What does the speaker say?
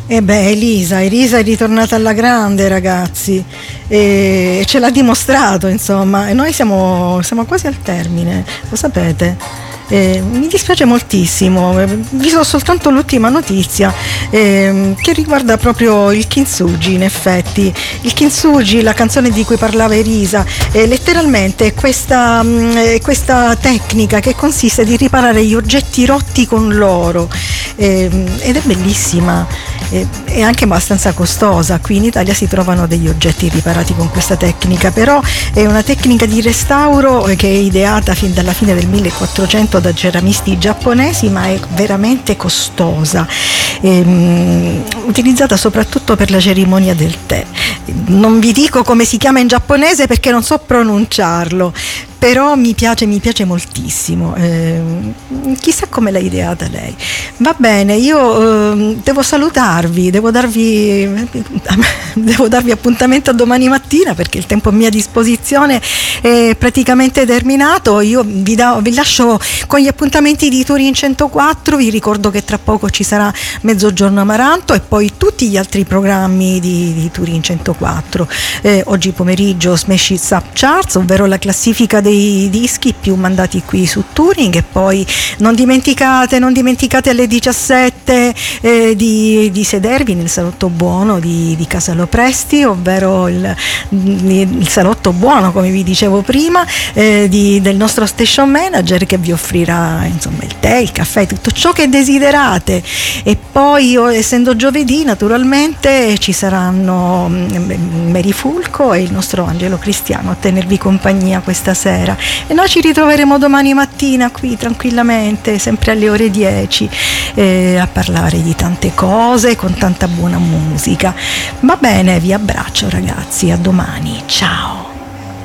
E beh, Elisa è ritornata alla grande, ragazzi, e ce l'ha dimostrato, insomma, e noi siamo quasi al termine, lo sapete. Mi dispiace moltissimo, vi so soltanto l'ultima notizia che riguarda proprio il kintsugi. In effetti il kintsugi, la canzone di cui parlava Elisa, letteralmente è questa tecnica che consiste di riparare gli oggetti rotti con l'oro, ed è bellissima. È anche abbastanza costosa. Qui in Italia si trovano degli oggetti riparati con questa tecnica, però è una tecnica di restauro che è ideata fin dalla fine del 1400 da ceramisti giapponesi, ma è veramente costosa, utilizzata soprattutto per la cerimonia del tè. Non vi dico come si chiama in giapponese perché non so pronunciarlo, però mi piace moltissimo. Chissà come l'ha ideata lei. Va bene, io devo salutarvi, devo darvi appuntamento a domani mattina perché il tempo a mia disposizione è praticamente terminato. Io vi lascio con gli appuntamenti di Turin 104. Vi ricordo che tra poco ci sarà Mezzogiorno Amaranto e poi tutti gli altri programmi di Turin 104. Oggi pomeriggio Smash It Up Charts, ovvero la classifica dei dischi più mandati qui su Turing, e poi non dimenticate alle 17 di sedervi nel salotto buono di Casa Lopresti, ovvero il salotto buono, come vi dicevo prima, del nostro station manager, che vi offrirà insomma il tè, il caffè, tutto ciò che desiderate. E poi, essendo giovedì, naturalmente ci saranno Mary Fulco e il nostro Angelo Cristiano a tenervi compagnia questa sera, e noi ci ritroveremo domani mattina qui tranquillamente, sempre alle ore 10, a parlare di tante cose con tanta buona musica. Va bene, vi abbraccio ragazzi, a domani, ciao.